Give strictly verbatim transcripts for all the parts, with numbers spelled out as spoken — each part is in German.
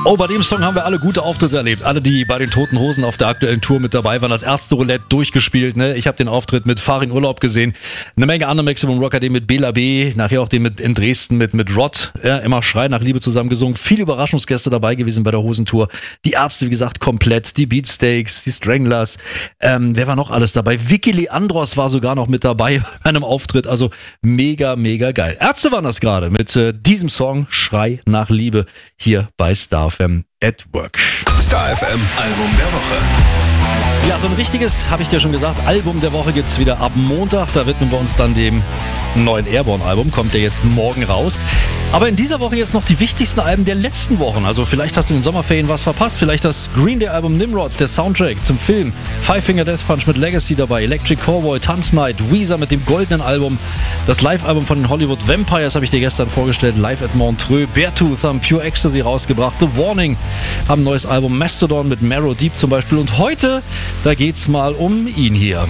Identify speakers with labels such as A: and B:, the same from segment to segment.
A: Oh, bei dem Song haben wir alle gute Auftritte erlebt. Alle, die bei den Toten Hosen auf der aktuellen Tour mit dabei waren. Das Ärzte-Roulette durchgespielt. Ne? Ich habe den Auftritt mit Farin Urlaub gesehen. Eine Menge andere Maximum Rocker, den mit Bela B. Nachher auch den mit in Dresden mit, mit Rod. Ja, immer Schrei nach Liebe zusammen gesungen. Viele Überraschungsgäste dabei gewesen bei der Hosentour. Die Ärzte, wie gesagt, komplett. Die Beatsteaks, die Stranglers. Ähm, wer war noch alles dabei? Vicky Leandros war sogar noch mit dabei bei einem Auftritt. Also mega, mega geil. Ärzte waren das gerade mit äh, diesem Song Schrei nach Liebe hier bei Star F M at Work.
B: Star F M Album der Woche.
A: Ja, so ein richtiges, habe ich dir schon gesagt, Album der Woche gibt's wieder ab Montag. Da widmen wir uns dann dem neuen Airborne-Album. Kommt ja jetzt morgen raus. Aber in dieser Woche jetzt noch die wichtigsten Alben der letzten Wochen. Also vielleicht hast du in den Sommerferien was verpasst. Vielleicht das Green Day-Album Nimrods, der Soundtrack zum Film. Five Finger Death Punch mit Legacy dabei. Electric Callboy, Tanz Night, Weezer mit dem goldenen Album. Das Live-Album von den Hollywood Vampires habe ich dir gestern vorgestellt. Live at Montreux. Beartooth haben Pure Ecstasy rausgebracht. The Warning haben ein neues Album. Mastodon mit Marrow Deep zum Beispiel. Und heute, da geht's mal um ihn hier.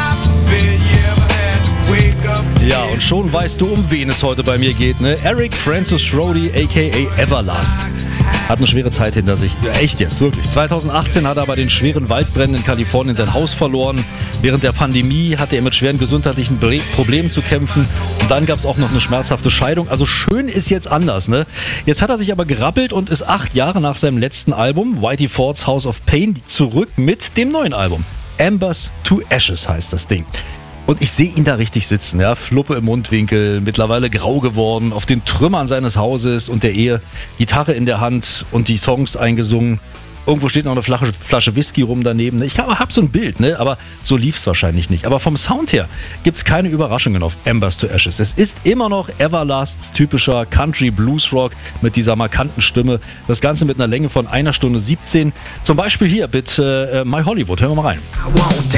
A: Ja, und schon weißt du, um wen es heute bei mir geht, ne? Eric Francis Schrody, aka Everlast. Hat eine schwere Zeit hinter sich. Ja, echt jetzt, wirklich. zwanzig achtzehn hat er bei den schweren Waldbränden in Kalifornien sein Haus verloren. Während der Pandemie hatte er mit schweren gesundheitlichen Problemen zu kämpfen. Und dann gab es auch noch eine schmerzhafte Scheidung. Also schön ist jetzt anders, ne? Jetzt hat er sich aber gerappelt und ist acht Jahre nach seinem letzten Album, Whitey Ford's House of Pain, zurück mit dem neuen Album. Embers to Ashes heißt das Ding. Und ich sehe ihn da richtig sitzen, ja, Fluppe im Mundwinkel, mittlerweile grau geworden, auf den Trümmern seines Hauses und der Ehe, Gitarre in der Hand und die Songs eingesungen. Irgendwo steht noch eine Flasche, Flasche Whisky rum daneben. Ich habe hab so ein Bild, ne? Aber so lief's wahrscheinlich nicht. Aber vom Sound her gibt's keine Überraschungen auf Embers to Ashes. Es ist immer noch Everlasts typischer Country Blues Rock mit dieser markanten Stimme. Das Ganze mit einer Länge von einer Stunde siebzehn. Zum Beispiel hier mit äh, My Hollywood. Hören wir mal rein.